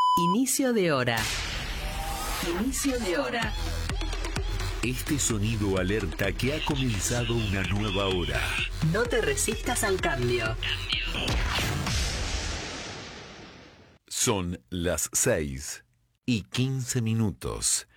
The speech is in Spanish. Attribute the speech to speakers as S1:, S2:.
S1: Inicio de hora. Inicio de hora.
S2: Este sonido alerta que ha comenzado una nueva hora.
S1: No te resistas al cambio.
S2: Son las 6:15.